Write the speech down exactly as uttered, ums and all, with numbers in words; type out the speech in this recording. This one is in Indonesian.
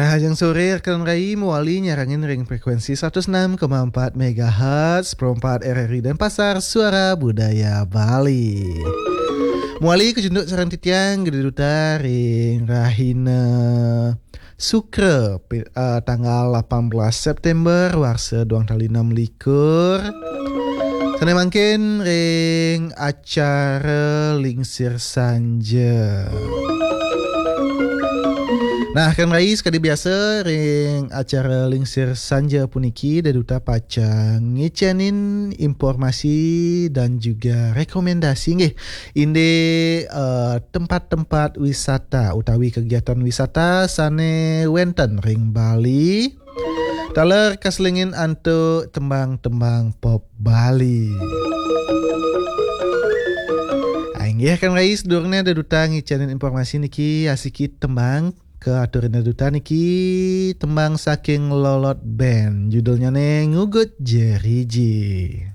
Rahajang sore rekan Rai mewali nyarangin ring frekuensi seratus enam koma empat megahertz perempat R R I dan Pasar Suara Budaya Bali. Muali kejunduk sarang titiang gede duta ring Rahina Sukre uh, tanggal delapan belas September warsa duang tali enam likur. Sana mangkin ring acara lingsir sanja. Nah, kan Rai sekali biasa ring acara lingsir sanja puniki daduta pacang ngicanin informasi dan juga rekomendasi nggih inde uh, tempat-tempat wisata utawi kegiatan wisata sane wenten ring Bali. Taler kaslingin antu tembang-tembang pop Bali. Ainggih kan Rai sedurnya daduta ngicanin informasi niki asiki tembang ke aturin duta niki tembang saking Lolot Band judulnya ne Ngugut Jeriji.